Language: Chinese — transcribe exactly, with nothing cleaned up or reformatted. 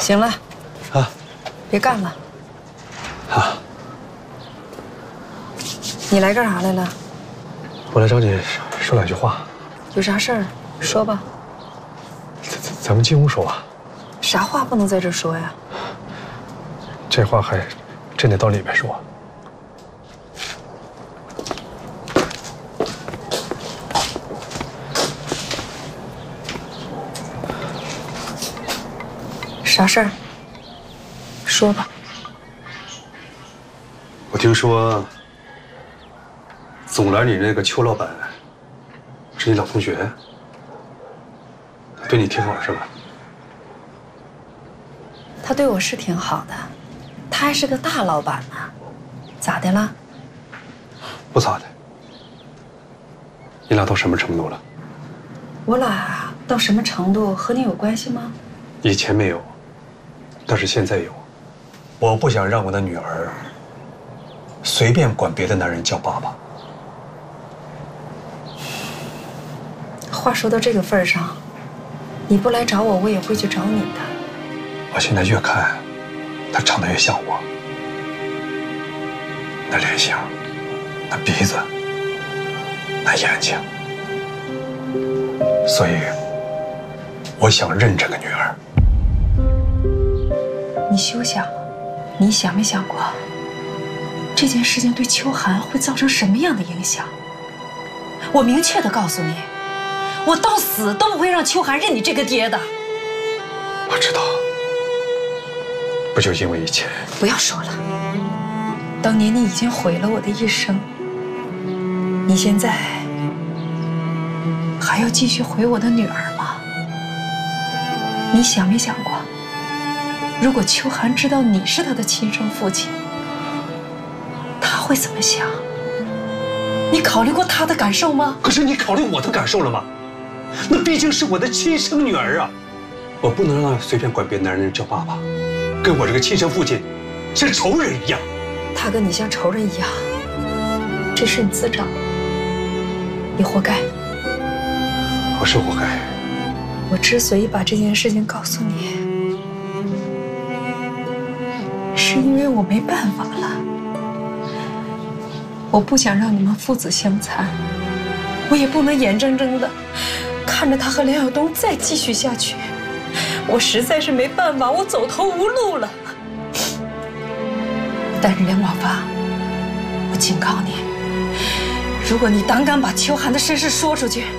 行了， 啊， 别干了。 啊， 你来干啥来了？ 我来找你说两句话。 有啥事儿说吧。 咱咱们进屋说吧。 啥话不能在这说呀？ 这话还真得到里面说。 啥事儿？说吧。 我听说总来你那个邱老板是你老同学，他对你挺好是吧？ 他对我是挺好的，他还是个大老板呢，咋的了？ 不咋的。你俩到什么程度了？ 我俩到什么程度和你有关系吗？ 以前没有，但是现在有。我不想让我的女儿随便管别的男人叫爸爸。 话说到这个份儿上，你不来找我，我也会去找你的。 我现在越看，他长得越像我，那脸型，那鼻子，那眼睛，所以我想认这个女儿。 你休想！你想没想过，这件事情对秋寒会造成什么样的影响？我明确的告诉你，我到死都不会让秋寒认你这个爹的。 我知道，不就因为以前？ 不要说了，当年你已经毁了我的一生，你现在还要继续毁我的女儿吗？你想没想过，如果秋寒知道你是他的亲生父亲，他会怎么想？你考虑过他的感受吗？ 可是你考虑我的感受了吗？那毕竟是我的亲生女儿啊，我不能让她随便管别的男人叫爸爸，跟我这个亲生父亲像仇人一样。 他跟你像仇人一样，这是你自找，你活该。 我是活该。 我之所以把这件事情告诉你，是因为我没办法了。我不想让你们父子相残，我也不能眼睁睁的看着他和梁晓东再继续下去。我实在是没办法，我走投无路了。但是梁广发，我警告你，如果你胆敢把秋寒的身世说出去，